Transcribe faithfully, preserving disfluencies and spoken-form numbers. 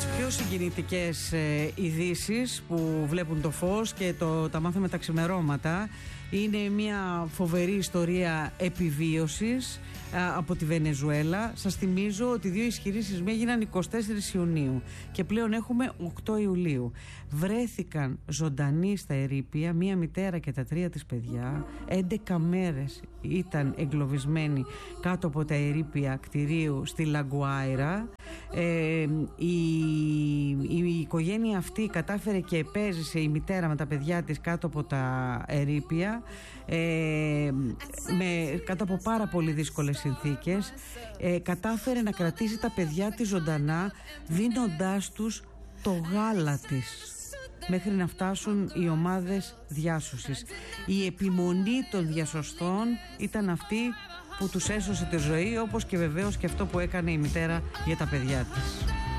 τις πιο συγκινητικές ε, ειδήσεις που βλέπουν το φως και το, τα μάθαμε τα ξημερώματα. Είναι μια φοβερή ιστορία επιβίωσης α, από τη Βενεζουέλα. Σας θυμίζω ότι δύο ισχυροί σεισμοί έγιναν εικοστή τέταρτη Ιουνίου και πλέον έχουμε οκτώ Ιουλίου. Βρέθηκαν ζωντανοί στα ερείπια μία μητέρα και τα τρία της παιδιά. έντεκα μέρες ήταν εγκλωβισμένοι κάτω από τα ερείπια κτηρίου στη Λαγκουάιρα. Ε, η, η οικογένεια αυτή κατάφερε και επέζησε, η μητέρα με τα παιδιά της, κάτω από τα ερείπια, ε, με, κάτω από πάρα πολύ δύσκολες συνθήκες. ε, κατάφερε να κρατήσει τα παιδιά της ζωντανά, δίνοντάς τους το γάλα της μέχρι να φτάσουν οι ομάδες διάσωσης. Η επιμονή των διασωστών ήταν αυτή που τους έσωσε τη ζωή, όπως και βεβαίως και αυτό που έκανε η μητέρα για τα παιδιά της.